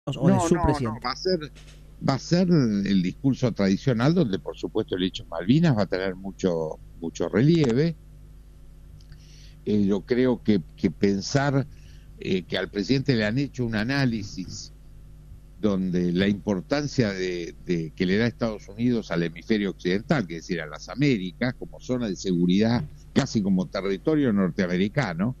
o de su presidente. Va a ser el discurso tradicional, donde por supuesto el hecho Malvinas va a tener mucho relieve. Yo creo que pensar que al presidente le han hecho un análisis donde la importancia de que le da Estados Unidos al hemisferio occidental, que es decir, a las Américas, como zona de seguridad, casi como territorio norteamericano,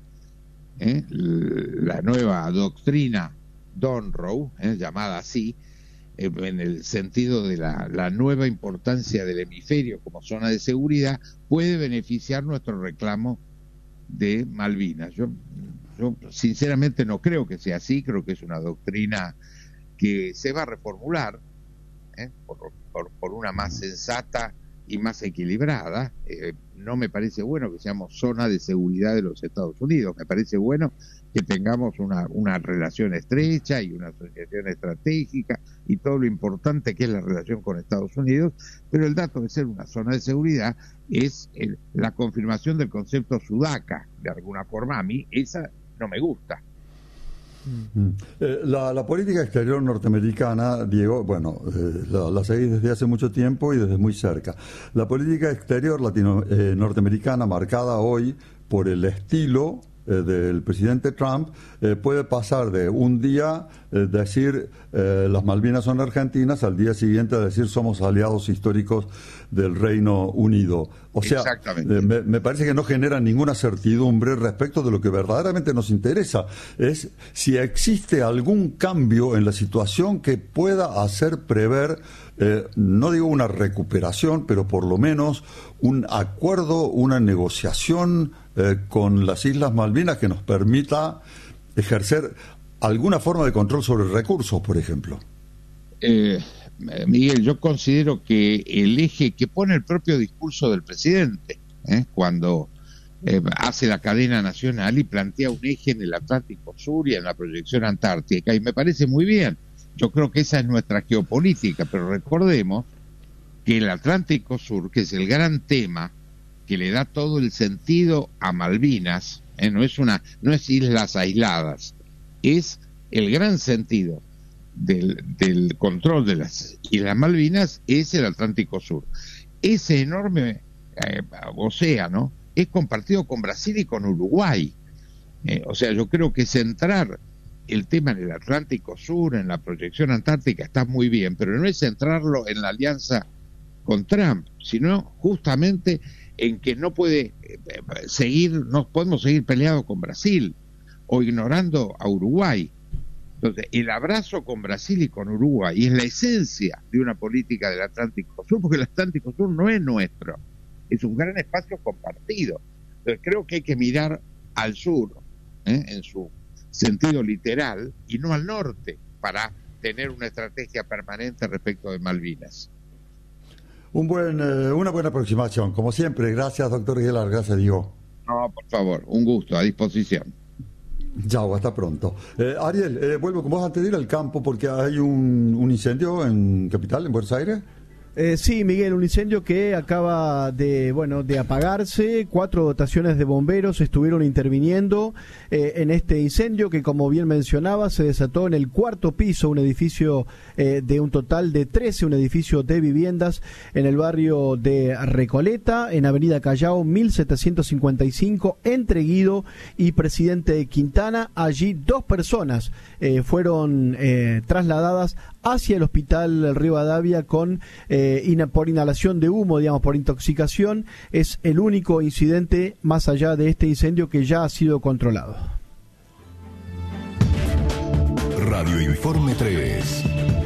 la nueva doctrina Donroe, llamada así, en el sentido de la nueva importancia del hemisferio como zona de seguridad, puede beneficiar nuestro reclamo de Malvinas. Yo sinceramente no creo que sea así, creo que es una doctrina que se va a reformular por una más sensata y más equilibrada. No me parece bueno que seamos zona de seguridad de los Estados Unidos, me parece bueno que tengamos una relación estrecha y una asociación estratégica y todo lo importante que es la relación con Estados Unidos, pero el dato de ser una zona de seguridad es la confirmación del concepto Sudaca, de alguna forma. A mí esa no me gusta. La política exterior norteamericana, Diego, bueno, la seguís desde hace mucho tiempo y desde muy cerca. La política exterior norteamericana, marcada hoy por el estilo del presidente Trump, puede pasar de un día decir las Malvinas son argentinas, al día siguiente decir somos aliados históricos del Reino Unido. O sea, me parece que no genera ninguna certidumbre respecto de lo que verdaderamente nos interesa. Es si existe algún cambio en la situación que pueda hacer prever, no digo una recuperación, pero por lo menos un acuerdo, una negociación con las Islas Malvinas que nos permita ejercer alguna forma de control sobre recursos, por ejemplo. Miguel, yo considero que el eje que pone el propio discurso del presidente, cuando hace la cadena nacional y plantea un eje en el Atlántico Sur y en la proyección antártica, y me parece muy bien. Yo creo que esa es nuestra geopolítica, pero recordemos que el Atlántico Sur, que es el gran tema que le da todo el sentido a Malvinas, no es islas aisladas, es el gran sentido del control de las Islas Malvinas, es el Atlántico Sur. Ese enorme océano es compartido con Brasil y con Uruguay. O sea, yo creo que centrar el tema en el Atlántico Sur, en la proyección antártica, está muy bien, pero no es centrarlo en la alianza con Trump, sino justamente en que no podemos seguir peleados con Brasil o ignorando a Uruguay. Entonces, el abrazo con Brasil y con Uruguay es la esencia de una política del Atlántico Sur, porque el Atlántico Sur no es nuestro, es un gran espacio compartido. Entonces, creo que hay que mirar al sur, en su sentido literal, y no al norte, para tener una estrategia permanente respecto de Malvinas. Una buena aproximación, como siempre. Gracias, doctor Guilar. Gracias, Diego. No, por favor, un gusto, a disposición. Chao, hasta pronto. Ariel, vuelvo con vos antes de ir al campo, porque hay un incendio en Capital, en Buenos Aires. Sí, Miguel, un incendio que acaba de apagarse. 4 dotaciones de bomberos estuvieron interviniendo en este incendio que, como bien mencionaba, se desató en el 4º piso, un edificio de un total de 13, un edificio de viviendas en el barrio de Recoleta, en Avenida Callao 1755, entre Guido y Presidente Quintana. Allí 2 personas fueron trasladadas hacia el hospital Rivadavia con por inhalación de humo, digamos, por intoxicación. Es el único incidente más allá de este incendio que ya ha sido controlado. Radio Informe 3.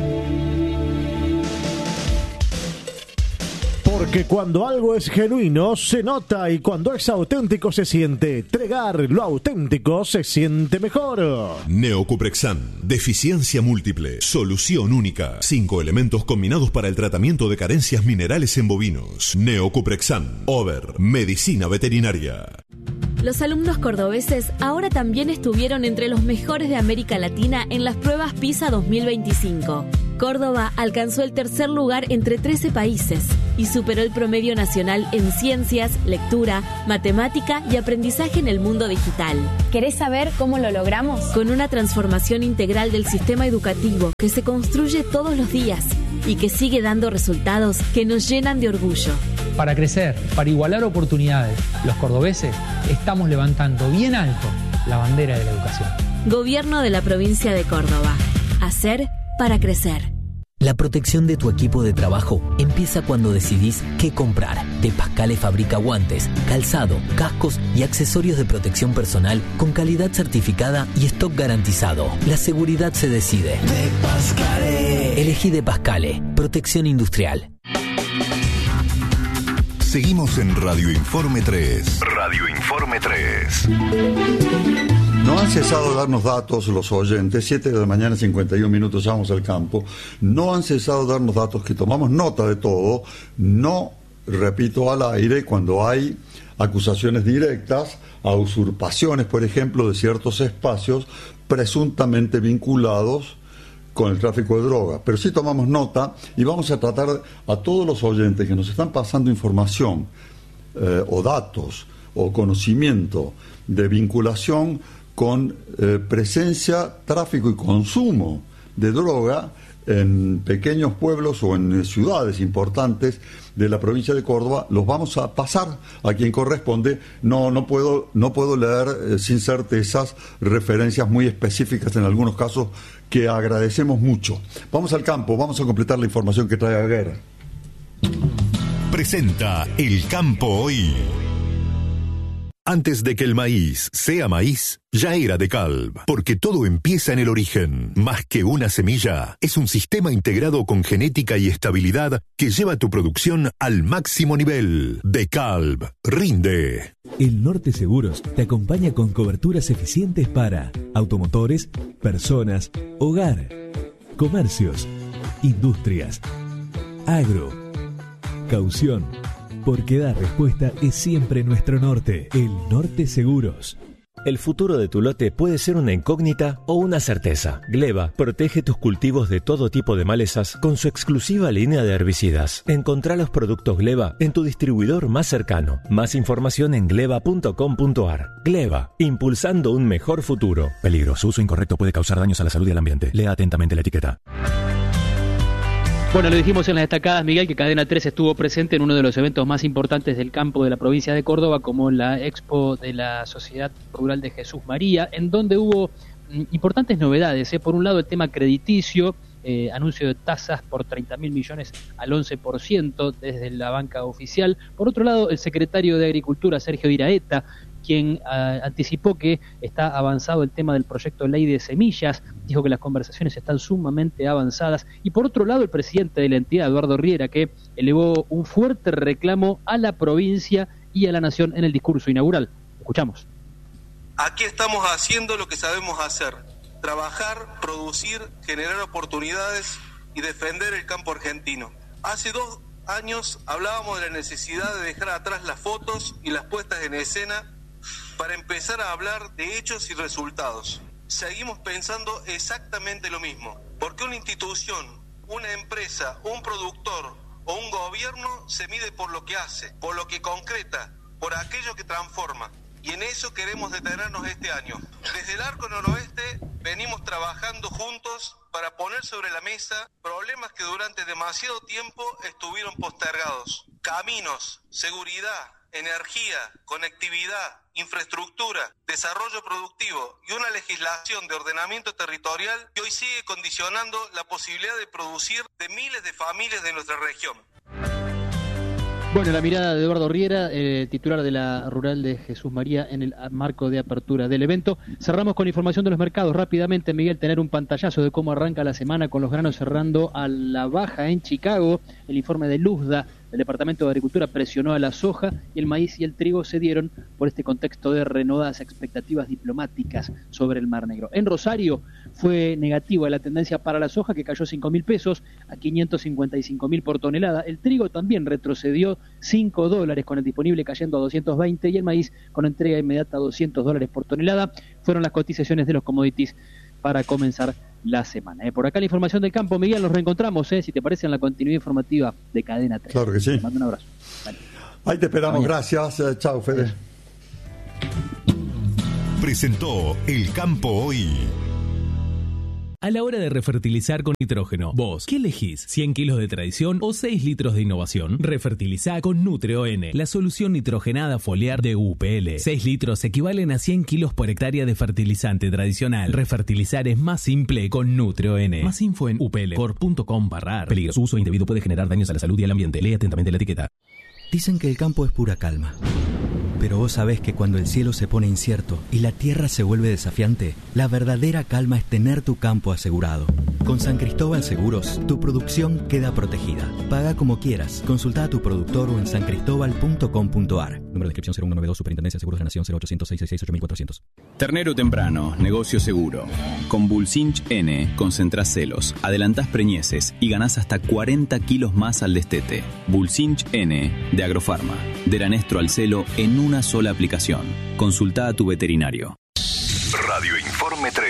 Porque cuando algo es genuino se nota y cuando es auténtico se siente. Tregar lo auténtico se siente mejor. Neocuprexan, deficiencia múltiple, solución única. 5 elementos combinados para el tratamiento de carencias minerales en bovinos. Neocuprexan, Over, medicina veterinaria. Los alumnos cordobeses ahora también estuvieron entre los mejores de América Latina en las pruebas PISA 2025. Córdoba alcanzó el 3er lugar entre 13 países. y superó el promedio nacional en ciencias, lectura, matemática y aprendizaje en el mundo digital. ¿Querés saber cómo lo logramos? Con una transformación integral del sistema educativo que se construye todos los días y que sigue dando resultados que nos llenan de orgullo. Para crecer, para igualar oportunidades, los cordobeses estamos levantando bien alto la bandera de la educación. Gobierno de la provincia de Córdoba. Hacer para crecer. La protección de tu equipo de trabajo empieza cuando decidís qué comprar. De Pascale fabrica guantes, calzado, cascos y accesorios de protección personal con calidad certificada y stock garantizado. La seguridad se decide. De Pascale. Elegí De Pascale. Protección industrial. Seguimos en Radio Informe 3. Radio Informe 3. No han cesado de darnos datos los oyentes, 7 de la mañana, 51 minutos, ya vamos al campo. No han cesado de darnos datos, que tomamos nota de todo. No, repito, al aire cuando hay acusaciones directas a usurpaciones, por ejemplo, de ciertos espacios presuntamente vinculados con el tráfico de droga. Pero sí tomamos nota y vamos a tratar a todos los oyentes que nos están pasando información o datos o conocimiento de vinculación con presencia, tráfico y consumo de droga en pequeños pueblos o en ciudades importantes de la provincia de Córdoba. Los vamos a pasar a quien corresponde. No puedo leer sin certezas referencias muy específicas en algunos casos que agradecemos mucho. Vamos al campo, vamos a completar la información que trae Aguera. Presenta El Campo Hoy. Antes de que el maíz sea maíz, ya era DeKalb, porque todo empieza en el origen. Más que una semilla, es un sistema integrado con genética y estabilidad que lleva tu producción al máximo nivel. DeKalb, rinde. El Norte Seguros te acompaña con coberturas eficientes para automotores, personas, hogar, comercios, industrias, agro, caución. Porque dar respuesta es siempre nuestro norte. El Norte Seguros. El futuro de tu lote puede ser una incógnita o una certeza. Gleba protege tus cultivos de todo tipo de malezas con su exclusiva línea de herbicidas. Encontrá los productos Gleba en tu distribuidor más cercano. Más información en gleba.com.ar. Gleba, impulsando un mejor futuro. Peligro, su uso incorrecto puede causar daños a la salud y al ambiente. Lea atentamente la etiqueta. Bueno, lo dijimos en las destacadas, Miguel, que Cadena 3 estuvo presente en uno de los eventos más importantes del campo de la provincia de Córdoba, como la Expo de la Sociedad Rural de Jesús María, en donde hubo importantes novedades. Por un lado, el tema crediticio, anuncio de tasas por 30.000 millones al 11% desde la banca oficial. Por otro lado, el secretario de Agricultura, Sergio Iraeta, quien anticipó que está avanzado el tema del proyecto de ley de semillas, dijo que las conversaciones están sumamente avanzadas. Y por otro lado, el presidente de la entidad, Eduardo Riera, que elevó un fuerte reclamo a la provincia y a la nación en el discurso inaugural. Escuchamos. Aquí estamos haciendo lo que sabemos hacer: trabajar, producir, generar oportunidades y defender el campo argentino. Hace 2 años hablábamos de la necesidad de dejar atrás las fotos y las puestas en escena para empezar a hablar de hechos y resultados. Seguimos pensando exactamente lo mismo, porque una institución, una empresa, un productor o un gobierno se mide por lo que hace, por lo que concreta, por aquello que transforma. Y en eso queremos detenernos este año. Desde el Arco Noroeste venimos trabajando juntos para poner sobre la mesa problemas que durante demasiado tiempo estuvieron postergados. Caminos, seguridad, energía, conectividad, infraestructura, desarrollo productivo y una legislación de ordenamiento territorial que hoy sigue condicionando la posibilidad de producir de miles de familias de nuestra región. Bueno, la mirada de Eduardo Riera, titular de la Rural de Jesús María, en el marco de apertura del evento. Cerramos con información de los mercados. Rápidamente, Miguel, tener un pantallazo de cómo arranca la semana con los granos cerrando a la baja en Chicago. El informe de Luzda del Departamento de Agricultura presionó a la soja y el maíz y el trigo se dieron por este contexto de renovadas expectativas diplomáticas sobre el Mar Negro. En Rosario fue negativa la tendencia para la soja, que cayó 5.000 pesos a 555.000 por tonelada. El trigo también retrocedió $5, con el disponible cayendo a 220, y el maíz con entrega inmediata a $200 por tonelada. Fueron las cotizaciones de los commodities para comenzar la semana. Por acá la información del campo, Miguel, nos reencontramos, si te parece, en la continuidad informativa de Cadena 3. Claro que sí. Te mando un abrazo. Vale. Ahí te esperamos, gracias. Chao, Fede. Presentó El Campo Hoy. A la hora de refertilizar con nitrógeno, vos, ¿qué elegís? ¿100 kilos de tradición o 6 litros de innovación? Refertilizá con Nutreo-N, la solución nitrogenada foliar de UPL. 6 litros equivalen a 100 kilos por hectárea de fertilizante tradicional. Refertilizar es más simple con Nutreo-N. Más info en uplcorp.com/ar. Peligro. Su uso indebido puede generar daños a la salud y al ambiente. Lee atentamente la etiqueta. Dicen que el campo es pura calma. Pero vos sabés que cuando el cielo se pone incierto y la tierra se vuelve desafiante, la verdadera calma es tener tu campo asegurado. Con San Cristóbal Seguros, tu producción queda protegida. Paga como quieras. Consulta a tu productor o en sancristobal.com.ar. Número de inscripción 0192, Superintendencia de Seguros de la Nación 0800-666-8400. Ternero temprano, negocio seguro. Con Bulsinch N, concentrás celos, adelantás preñeces y ganás hasta 40 kilos más al destete. Bulsinch N, de Agrofarma. De Lanestro al celo en una sola aplicación. Consulta a tu veterinario. Radio Informe 3.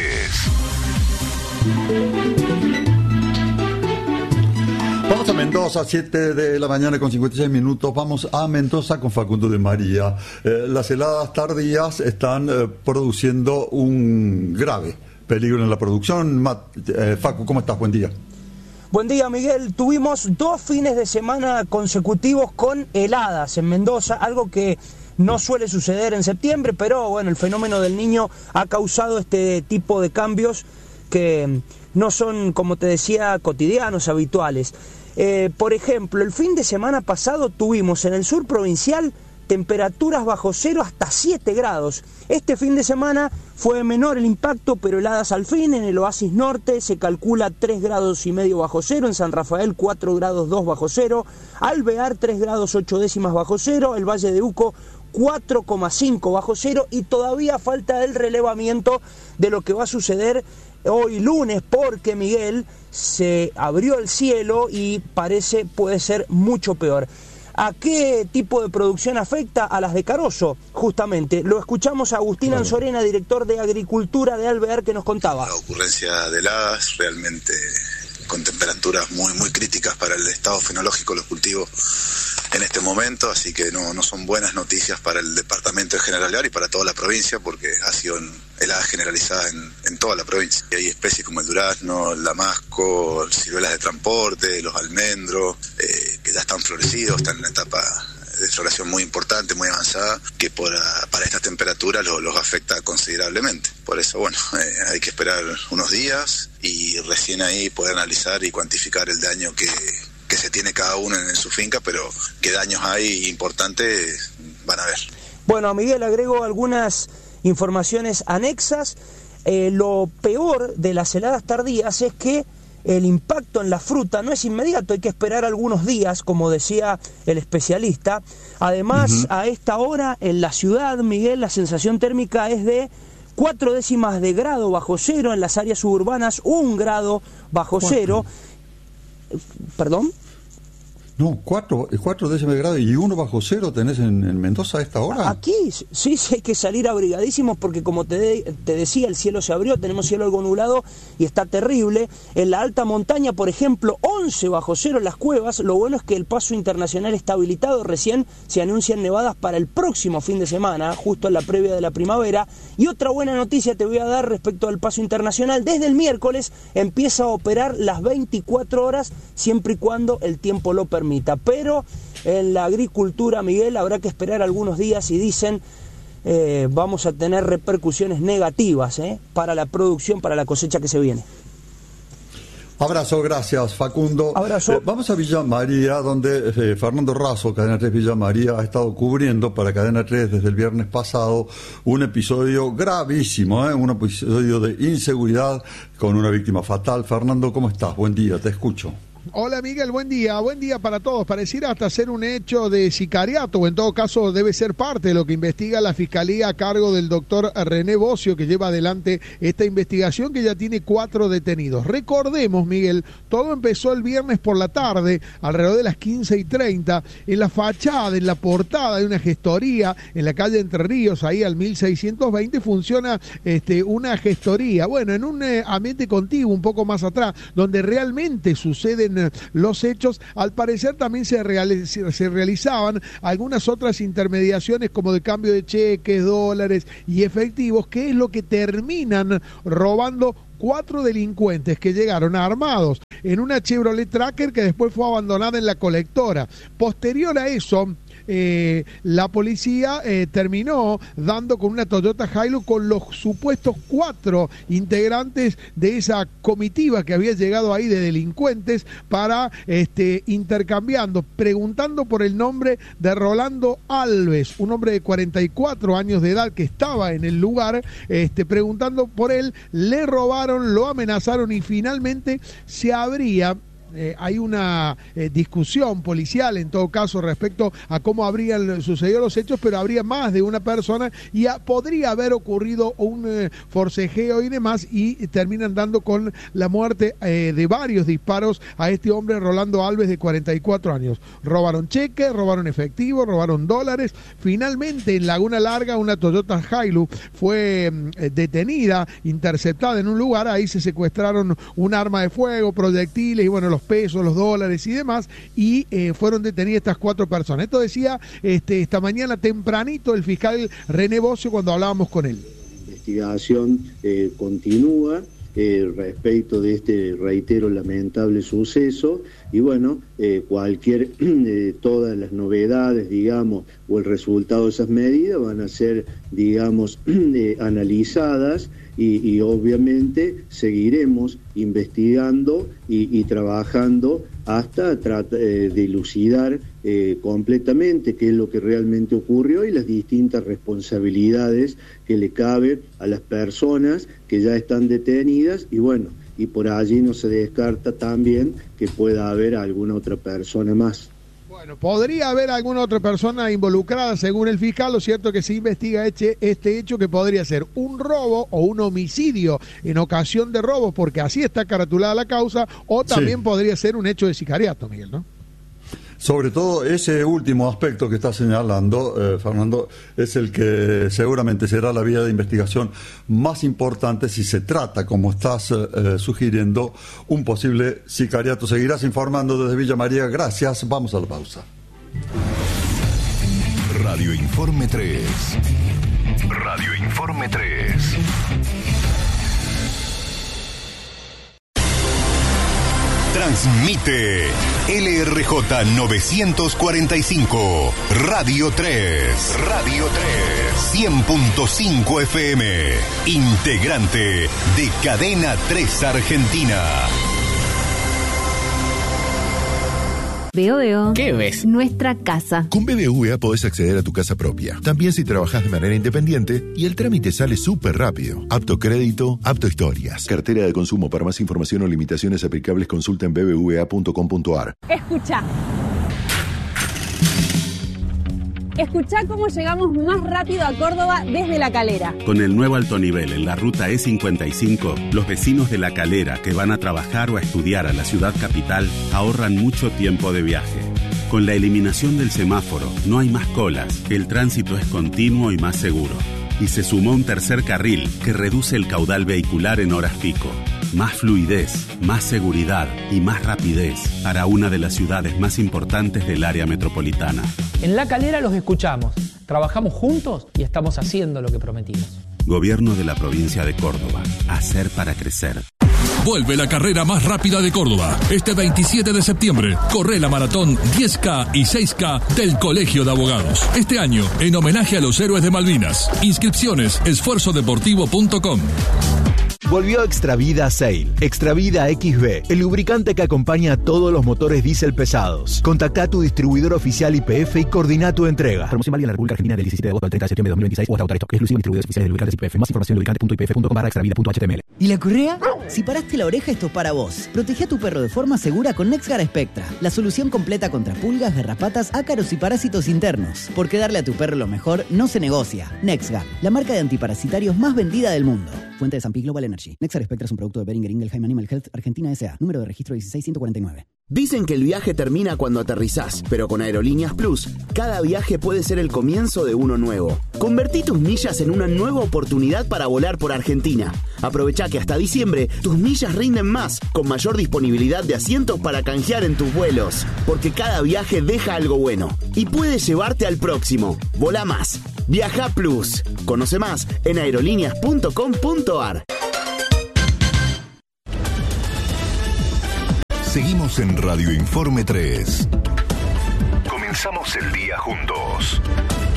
Vamos a Mendoza, 7 de la mañana con 56 minutos. Vamos a Mendoza con Facundo de María. Las heladas tardías están produciendo un grave peligro en la producción. Facu, ¿cómo estás? Buen día. Buen día, Miguel. Tuvimos 2 fines de semana consecutivos con heladas en Mendoza, algo que no suele suceder en septiembre, pero bueno, el fenómeno del Niño ha causado este tipo de cambios que no son, como te decía, cotidianos, habituales. Por ejemplo, el fin de semana pasado tuvimos en el sur provincial temperaturas bajo cero hasta 7 grados. Este fin de semana fue menor el impacto, pero heladas al fin. En el Oasis Norte se calcula 3 grados y medio bajo cero, en San Rafael 4 grados 2 bajo cero, Alvear 3 grados 8 décimas bajo cero, el Valle de Uco 4,5 bajo cero, y todavía falta el relevamiento de lo que va a suceder hoy lunes, porque, Miguel, se abrió el cielo y puede ser mucho peor. ¿A qué tipo de producción afecta? A las de Carozo, justamente. Lo escuchamos a Agustín Anzorena, director de Agricultura de Alvear, que nos contaba. La ocurrencia de heladas realmente con temperaturas muy críticas para el estado fenológico de los cultivos en este momento, así que no son buenas noticias para el departamento de General Alvear y para toda la provincia, porque ha sido heladas generalizadas en toda la provincia. Y hay especies como el durazno, el damasco, ciruelas de transporte, los almendros, que ya están florecidos, están en una etapa de floración muy importante, muy avanzada, que para estas temperaturas los afecta considerablemente. Por eso, bueno, hay que esperar unos días y recién ahí poder analizar y cuantificar el daño que se tiene cada uno en su finca, pero qué daños hay importantes van a ver. Bueno, Miguel, agrego algunas informaciones anexas. Lo peor de las heladas tardías es que el impacto en la fruta no es inmediato, hay que esperar algunos días, como decía el especialista. Además, a esta hora en la ciudad, Miguel, la sensación térmica es de 4 décimas de grado bajo cero, en las áreas suburbanas 1 grado bajo cero. ¿Perdón? No, 4 décimas de grado y 1 bajo cero tenés en Mendoza a esta hora. Aquí sí hay que salir abrigadísimos porque, como te decía, el cielo se abrió, tenemos cielo algo nublado y está terrible. En la alta montaña, por ejemplo, 11 bajo cero en las cuevas. Lo bueno es que el paso internacional está habilitado. Recién se anuncian nevadas para el próximo fin de semana, justo en la previa de la primavera. Y otra buena noticia te voy a dar respecto al paso internacional. Desde el miércoles empieza a operar las 24 horas, siempre y cuando el tiempo lo permita. Pero en la agricultura, Miguel, habrá que esperar algunos días y dicen vamos a tener repercusiones negativas para la producción, para la cosecha que se viene. Abrazo, gracias, Facundo. Abrazo. Vamos a Villa María, donde Fernando Razo, Cadena 3 Villa María, ha estado cubriendo para Cadena 3 desde el viernes pasado un episodio gravísimo, un episodio de inseguridad con una víctima fatal. Fernando, ¿cómo estás? Buen día, te escucho. Hola Miguel, buen día para todos. Pareciera hasta ser un hecho de sicariato, o en todo caso debe ser parte de lo que investiga la Fiscalía a cargo del doctor René Bocio, que lleva adelante esta investigación que ya tiene 4 detenidos. Recordemos, Miguel, todo empezó el viernes por la tarde, alrededor de las 15:30, en la fachada, en la portada de una gestoría en la calle Entre Ríos, ahí al 1620, funciona una gestoría, bueno, en un ambiente contiguo, un poco más atrás, donde realmente suceden los hechos. Al parecer también se realizaban algunas otras intermediaciones como de cambio de cheques, dólares y efectivos, que es lo que terminan robando 4 delincuentes que llegaron armados en una Chevrolet Tracker que después fue abandonada en la colectora. Posterior a eso, la policía terminó dando con una Toyota Hilux con los supuestos 4 integrantes de esa comitiva que había llegado ahí de delincuentes para intercambiando, preguntando por el nombre de Rolando Alves, un hombre de 44 años de edad que estaba en el lugar, preguntando por él, le robaron, lo amenazaron y finalmente se habría... hay una discusión policial en todo caso respecto a cómo habrían sucedido los hechos, pero habría más de una persona y podría haber ocurrido un forcejeo y demás, y terminan dando con la muerte de varios disparos a este hombre Rolando Alves de 44 años. Robaron cheques, robaron efectivo, robaron dólares. Finalmente en Laguna Larga una Toyota Hilux fue detenida, interceptada en un lugar. Ahí se secuestraron un arma de fuego, proyectiles y bueno, los pesos, los dólares y demás, y fueron detenidas estas 4 personas. Esto decía esta mañana tempranito el fiscal René Bocio cuando hablábamos con él. La investigación continúa respecto de este, reitero, lamentable suceso, y bueno, todas las novedades, digamos, o el resultado de esas medidas van a ser, digamos, analizadas y obviamente seguiremos investigando y trabajando hasta de dilucidar completamente qué es lo que realmente ocurrió y las distintas responsabilidades que le cabe a las personas que ya están detenidas, y bueno, y por allí no se descarta también que pueda haber alguna otra persona más. Bueno, podría haber alguna otra persona involucrada según el fiscal. Lo cierto es que se investiga este hecho, que podría ser un robo o un homicidio en ocasión de robo, porque así está caratulada la causa, o también podría ser un hecho de sicariato, Miguel, ¿no? Sobre todo ese último aspecto que está señalando, Fernando, es el que seguramente será la vía de investigación más importante si se trata, como estás sugiriendo, un posible sicariato. Seguirás informando desde Villa María. Gracias. Vamos a la pausa. Radio Informe 3. Radio Informe 3. Transmite LRJ 945, Radio 3. Radio 3. 100.5 FM. Integrante de Cadena 3 Argentina. Veo. ¿Qué ves? Nuestra casa. Con BBVA podés acceder a tu casa propia. También si trabajás de manera independiente y el trámite sale súper rápido. Apto crédito, apto historias. Cartera de consumo. Para más información o limitaciones aplicables consulta en bbva.com.ar. Escuchá cómo llegamos más rápido a Córdoba desde La Calera. Con el nuevo alto nivel en la ruta E55, los vecinos de La Calera que van a trabajar o a estudiar a la ciudad capital ahorran mucho tiempo de viaje. Con la eliminación del semáforo, no hay más colas, el tránsito es continuo y más seguro. Y se sumó un tercer carril que reduce el caudal vehicular en horas pico. Más fluidez, más seguridad y más rapidez para una de las ciudades más importantes del área metropolitana. En La Calera los escuchamos, trabajamos juntos y estamos haciendo lo que prometimos. Gobierno de la provincia de Córdoba. Hacer para crecer. Vuelve la carrera más rápida de Córdoba. Este 27 de septiembre, corre la maratón 10K y 6K del Colegio de Abogados. Este año, en homenaje a los héroes de Malvinas. Inscripciones, esfuerzodeportivo.com. Volvió Extravida Sail. Extravida XB, el lubricante que acompaña a todos los motores diésel pesados. Contactá a tu distribuidor oficial YPF y coordina tu entrega. Promoción válida en la República Argentina del 17 de agosto al 30 de septiembre de 2026 o hasta agotar esto. Exclusivo distribuidores oficiales de lubricantes YPF. Más información en lubricante.ipf.com/extravida.html. ¿Y la correa? Si paraste la oreja, esto es para vos. Protege a tu perro de forma segura con NexGard Spectra, la solución completa contra pulgas, garrapatas, ácaros y parásitos internos. Porque darle a tu perro lo mejor no se negocia. NexGard, la marca de antiparasitarios más vendida del mundo. Fuente de San Global Energy. NexGard Spectra es un producto de Boehringer Ingelheim Animal Health Argentina S.A. Número de registro 16149. Dicen que el viaje termina cuando aterrizás, pero con Aerolíneas Plus, cada viaje puede ser el comienzo de uno nuevo. Convertí tus millas en una nueva oportunidad para volar por Argentina. Aprovecha que hasta diciembre tus millas rinden más, con mayor disponibilidad de asientos para canjear en tus vuelos. Porque cada viaje deja algo bueno y puede llevarte al próximo. Volá más. Viaja Plus. Conoce más en aerolíneas.com.ar. Seguimos en Radio Informe 3. Comenzamos el día juntos.